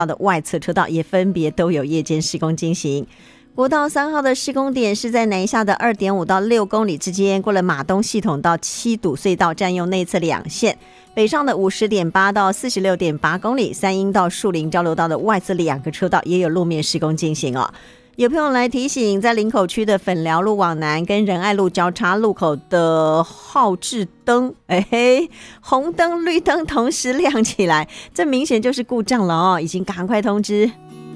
的外侧车道也分别都有夜间施工进行。国道3号的施工点是在南下的 2.5 到6公里之间，过了马东系统到七堵隧道，占用内侧2线；北上的 50.8 到 46.8 公里，三鶯到树林交流道的外侧2个车道也有路面施工进行哦。有朋友来提醒，在林口区的粉寮路往南跟仁爱路交叉路口的号志灯，红灯绿灯同时亮起来，这明显就是故障了哦，已经赶快通知。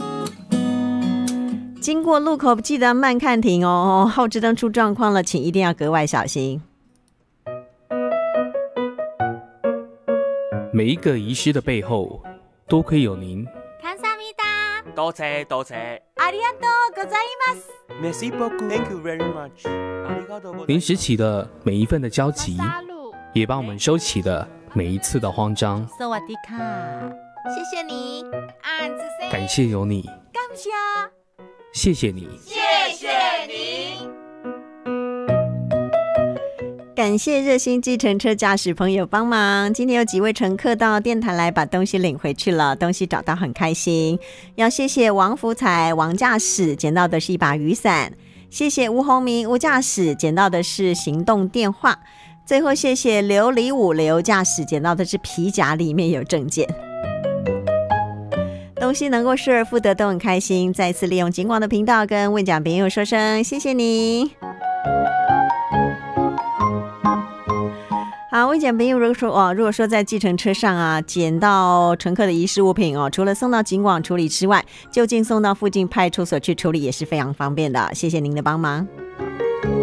经过路口记得慢看停哦，号志灯出状况了，请一定要格外小心。 每一个遗失的背后，多亏有您。 多谢多谢。 ありがとうございます。 Merci beaucoup. Thank you very much. 您拾起的每一份的焦急，也帮我们收起的每一次的慌张。 สวัสดีค่ะ，谢谢你。 感谢有你， 感谢， 谢谢你， 谢谢你。 感谢热心计程车驾驶朋友帮忙，今天有几位乘客到电台来把东西领回去了，东西找到很开心。要谢谢王福彩王驾驶，捡到的是一把雨伞。谢谢吴宏明吴驾驶，捡到的是行动电话。最后谢谢刘礼武刘驾驶，捡到的是皮夹，里面有证件。东西能够失而复得都很开心，再次利用警广的频道跟问讲朋友说声谢谢你。好，问讲朋友如果说在计程车上啊捡到乘客的遗失物品哦，除了送到警广处理之外，就近送到附近派出所去处理也是非常方便的，谢谢您的帮忙。